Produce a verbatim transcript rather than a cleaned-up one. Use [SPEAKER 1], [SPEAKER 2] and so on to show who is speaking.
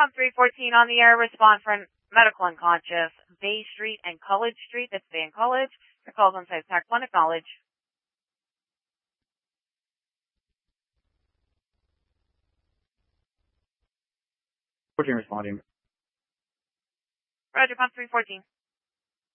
[SPEAKER 1] Pump three fourteen on the air. Respond for medical unconscious. Bay Street and College Street. That's Bay and College. The calls on site. Tac one, acknowledge.
[SPEAKER 2] fourteen responding.
[SPEAKER 1] Roger, Pump three fourteen.